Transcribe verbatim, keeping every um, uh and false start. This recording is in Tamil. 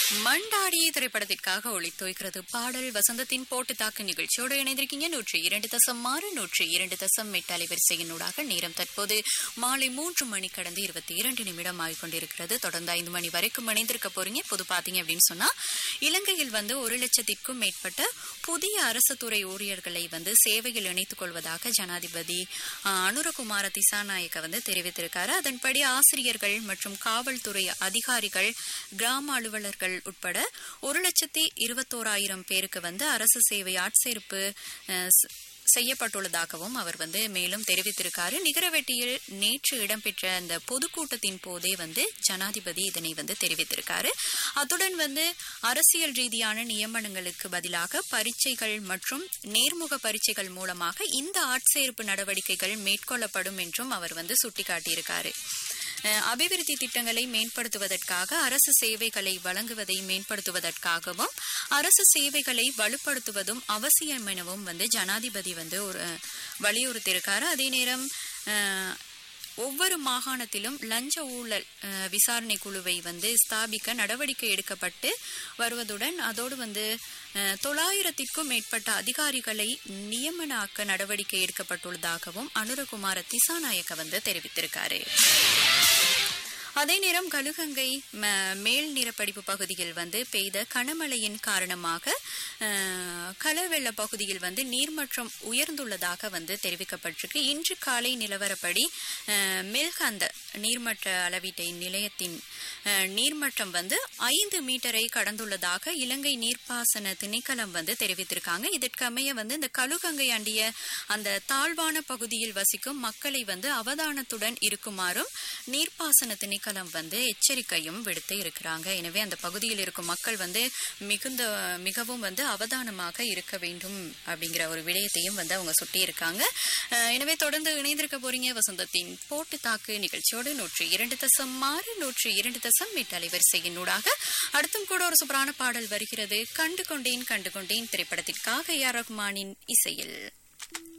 மண்டாடி திரைப்படத்திற்காக ஒளித்தோய்கிறது பாடல். வசந்தத்தின் போட்டு தாக்கு நிகழ்ச்சியோடு இணைந்திருக்கீங்க. நூற்றி இரண்டு தசம் ஆறு நூற்றி இரண்டு தசம் எட்டு அலைவரிசையினூடாக நேரம் தற்போது மாலை மூன்று மணி கடந்து இருபத்தி இரண்டு நிமிடம் ஆகிக்கொண்டிருக்கிறது. தொடர்ந்து ஐந்து மணி வரைக்கும் இணைந்திருக்க போறீங்க. பொது பாத்தீங்க அப்படின்னு சொன்னா இலங்கையில் வந்து ஒரு லட்சத்திற்கும் மேற்பட்ட புதிய அரசு துறை ஊழியர்களை வந்து சேவையில் இணைத்துக் கொள்வதாக ஜனாதிபதி அனுரகுமார திசாநாயக்க வந்து தெரிவித்திருக்காரு. அதன்படி ஆசிரியர்கள் மற்றும் காவல்துறை அதிகாரிகள், கிராம அலுவலர்கள் உட்பட ஒரு லட்சத்தி இருபத்தோராயிரம் பேருக்கு வந்து அரசு சேவை ஆட்சேர்ப்பு செய்யப்பட்டுள்ளதாகவும் அவர் வந்து மேலும் தெரிவித்திருக்காரு. நிகரவெட்டியில் நேற்று இடம்பெற்ற அந்த பொதுக்கூட்டத்தின் போதே வந்து ஜனாதிபதி இதனை வந்து தெரிவித்திருக்காரு. அத்துடன் வந்து அரசியல் ரீதியான நியமனங்களுக்கு பதிலாக பரீட்சைகள் மற்றும் நேர்முக பரீட்சைகள் மூலமாக இந்த ஆட்சேர்ப்பு நடவடிக்கைகள் மேற்கொள்ளப்படும் என்றும் அவர் வந்து சுட்டிக்காட்டியிருக்காரு. அபிவிருத்தி திட்டங்களை மேம்படுத்துவதற்காக, அரசு சேவைகளை வழங்குவதை மேம்படுத்துவதற்காகவும், அரசு சேவைகளை வலுப்படுத்துவதும் அவசியம் எனவும் வந்து ஜனாதிபதி வந்து ஒரு வலியுறுத்தியிருக்காரு. அதே நேரம் ஒவ்வொரு மாகாணத்திலும் லஞ்ச ஊழல் விசாரணை குழுவை வந்து ஸ்தாபிக்க நடவடிக்கை எடுக்கப்பட்டு வருவதுடன் அதோடு வந்து தொள்ளாயிரத்திற்கும் மேற்பட்ட அதிகாரிகளை நியமனாக்க நடவடிக்கை எடுக்கப்பட்டுள்ளதாகவும் அனுரகுமார திசாநாயக்க வந்து தெரிவித்திருக்காரு. அதே நேரம் கழுகங்கை மேல் நிலப்படிப்பு பகுதியில் வந்து பெய்த கனமழையின் காரணமாக களவெள்ள பகுதியில் வந்து நீர்மட்டம் உயர்ந்துள்ளதாக வந்து தெரிவிக்கப்பட்டிருக்கு. இன்று காலை நிலவரப்படி மெல்கந்த நீர்மட்ட அளவீட்டை நிலையத்தின் நீர்மட்டம் வந்து ஐந்து மீட்டரை கடந்துள்ளதாக இலங்கை நீர்ப்பாசன திணைக்களம் வந்து தெரிவித்திருக்காங்க. இதற்கமைய வந்து இந்த கழுகங்கை அண்டிய அந்த தாழ்வான பகுதியில் வசிக்கும் மக்களை வந்து அவதானத்துடன் இருக்குமாறும் நீர்ப்பாசன திணைக்களம் வந்து எச்சரிக்கையும் விடுத்து இருக்கிறாங்க. எனவே அந்த பகுதியில் இருக்கும் மக்கள் வந்து மிகுந்த மிகவும் வந்து அவதானமாக இருக்க வேண்டும் அப்படிங்கிற ஒரு விடயத்தையும் வந்து அவங்க சுட்டி இருக்காங்க. எனவே தொடர்ந்து இணைந்திருக்க போறீங்க வசந்தத்தின் போட்டு தாக்கு நிகழ்ச்சியோடு நூற்றி இரண்டு தசம் ஆறு நூற்றி இரண்டு தசம் எட்டு அலைவரிசையினூடாக அடுத்தும் கூட ஒரு சூப்பரான பாடல் வருகிறது. கண்டு கொண்டேன் கண்டு கொண்டேன் திரைப்படத்திற்காக ஏ ஆர் ரஹ்மானின் இசையில்.